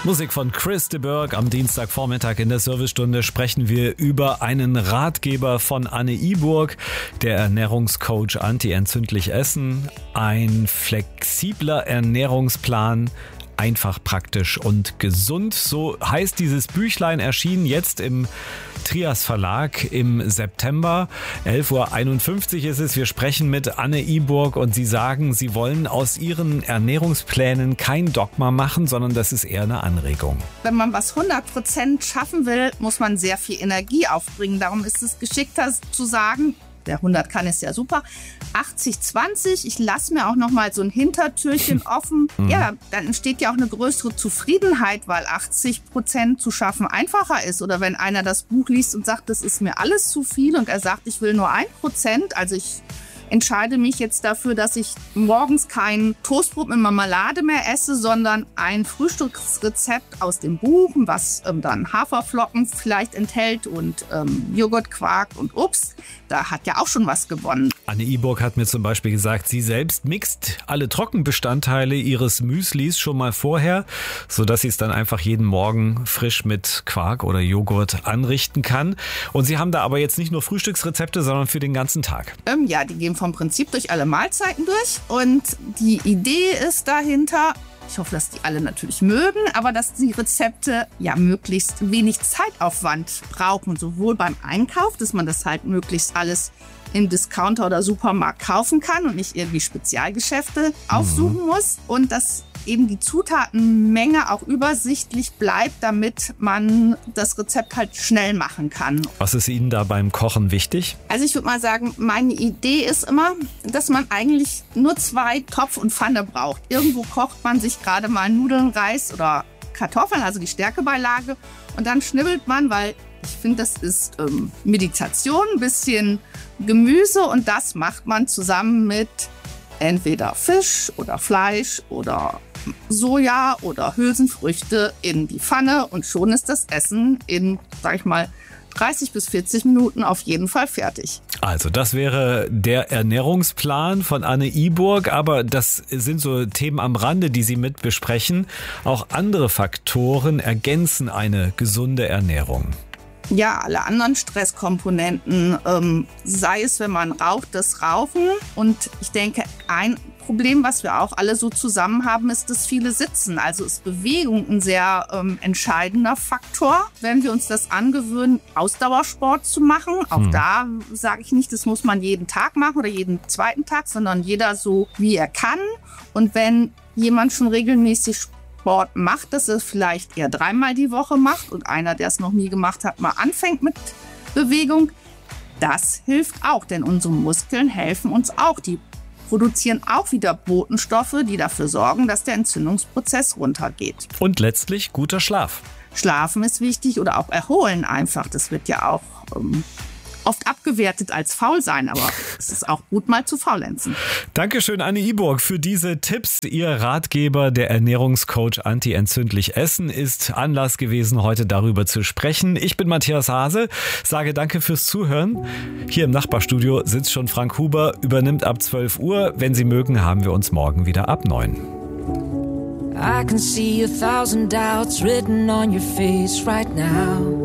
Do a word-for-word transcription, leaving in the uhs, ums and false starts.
Musik von Chris de Burgh. Am Dienstagvormittag in der Servicestunde sprechen wir über einen Ratgeber von Anne Iburg, der Ernährungscoach Anti-Entzündlich Essen. Ein flexibler Ernährungsplan, einfach, praktisch und gesund. So heißt dieses Büchlein, erschienen jetzt im Trias Verlag im September. elf Uhr einundfünfzig ist es. Wir sprechen mit Anne Iburg und Sie sagen, Sie wollen aus Ihren Ernährungsplänen kein Dogma machen, sondern das ist eher eine Anregung. Wenn man was hundert Prozent schaffen will, muss man sehr viel Energie aufbringen. Darum ist es geschickter zu sagen, der hundert kann ist ja super, achtzig zwanzig, ich lasse mir auch noch mal so ein Hintertürchen offen. Mhm. Ja, dann entsteht ja auch eine größere Zufriedenheit, weil achtzig Prozent zu schaffen einfacher ist. Oder wenn einer das Buch liest und sagt, das ist mir alles zu viel und er sagt, ich will nur ein Prozent, also ich entscheide mich jetzt dafür, dass ich morgens kein Toastbrot mit Marmelade mehr esse, sondern ein Frühstücksrezept aus dem Buch, was ähm, dann Haferflocken vielleicht enthält und ähm, Joghurt, Quark und Obst. Da hat ja auch schon was gewonnen. Anne Iburg hat mir zum Beispiel gesagt, sie selbst mixt alle Trockenbestandteile ihres Müslis schon mal vorher, sodass sie es dann einfach jeden Morgen frisch mit Quark oder Joghurt anrichten kann. Und Sie haben da aber jetzt nicht nur Frühstücksrezepte, sondern für den ganzen Tag. Ähm, ja, die gehen vom Prinzip durch alle Mahlzeiten durch. Und die Idee ist dahinter, ich hoffe, dass die alle natürlich mögen, aber dass die Rezepte ja möglichst wenig Zeitaufwand brauchen, sowohl beim Einkauf, dass man das halt möglichst alles im Discounter oder Supermarkt kaufen kann und nicht irgendwie Spezialgeschäfte aufsuchen mhm. muss, und dass eben die Zutatenmenge auch übersichtlich bleibt, damit man das Rezept halt schnell machen kann. Was ist Ihnen da beim Kochen wichtig? Also ich würde mal sagen, meine Idee ist immer, dass man eigentlich nur zwei Topf und Pfanne braucht. Irgendwo kocht man sich gerade mal Nudeln, Reis oder Kartoffeln, also die Stärkebeilage, und dann schnibbelt man, weil ich finde, das ist ähm, Meditation, ein bisschen Gemüse, und das macht man zusammen mit entweder Fisch oder Fleisch oder Soja oder Hülsenfrüchte in die Pfanne, und schon ist das Essen in, sag ich mal, dreißig bis vierzig Minuten auf jeden Fall fertig. Also das wäre der Ernährungsplan von Anne Iburg, aber das sind so Themen am Rande, die Sie mit besprechen. Auch andere Faktoren ergänzen eine gesunde Ernährung. Ja, alle anderen Stresskomponenten, ähm, sei es, wenn man raucht, das Rauchen. Und ich denke, ein Problem, was wir auch alle so zusammen haben, ist das viele Sitzen. Also ist Bewegung ein sehr ähm, entscheidender Faktor. Wenn wir uns das angewöhnen, Ausdauersport zu machen, auch hm. da sage ich nicht, das muss man jeden Tag machen oder jeden zweiten Tag, sondern jeder so, wie er kann. Und wenn jemand schon regelmäßig Sport macht, dass er vielleicht eher dreimal die Woche macht, und einer, der es noch nie gemacht hat, mal anfängt mit Bewegung, das hilft auch, denn unsere Muskeln helfen uns auch. Die produzieren auch wieder Botenstoffe, die dafür sorgen, dass der Entzündungsprozess runtergeht. Und letztlich guter Schlaf. Schlafen ist wichtig, oder auch erholen einfach. Das wird ja auch ähm, oft abgewertet als faul sein, aber es ist auch gut, mal zu faulenzen. Dankeschön, Anne Iburg, für diese Tipps. Ihr Ratgeber, der Ernährungscoach Anti-Entzündlich Essen, ist Anlass gewesen, heute darüber zu sprechen. Ich bin Matthias Hase, sage danke fürs Zuhören. Hier im Nachbarstudio sitzt schon Frank Huber, übernimmt ab zwölf Uhr. Wenn Sie mögen, haben wir uns morgen wieder ab neun. I can see a thousand doubts written on your face right now.